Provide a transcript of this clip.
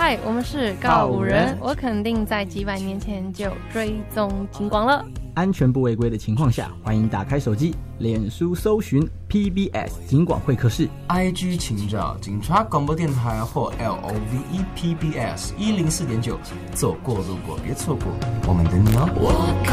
嗨，我们是告五人，我肯定在几百年前就追踪警广了。 安全不违规的情况下，欢迎打开手机，脸书搜寻 PBS 警广会客室 ，IG 请找警察广播电台或 LOVE PBS 104.9，走过路过别错过，我们等你哦。